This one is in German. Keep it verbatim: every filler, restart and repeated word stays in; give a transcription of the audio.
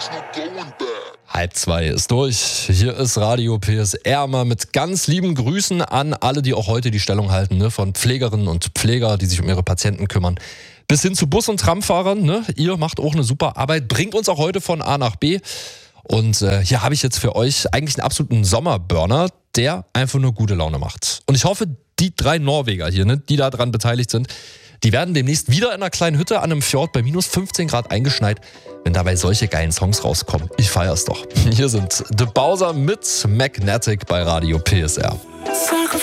Halb zwei ist durch. Hier ist Radio P S R mal mit ganz lieben Grüßen an alle, die auch heute die Stellung halten, ne? Von Pflegerinnen und Pfleger, die sich um ihre Patienten kümmern, bis hin zu Bus- und Tramfahrern. Ne? Ihr macht auch eine super Arbeit, bringt uns auch heute von A nach B. Und äh, hier habe ich jetzt für euch eigentlich einen absoluten Sommerburner, der einfach nur gute Laune macht. Und ich hoffe, die drei Norweger hier, ne, die daran beteiligt sind, die werden demnächst wieder in einer kleinen Hütte an einem Fjord bei minus fünfzehn Grad eingeschneit, wenn dabei solche geilen Songs rauskommen. Ich feier's doch. Hier sind The Bowser mit Magnetic bei Radio P S R.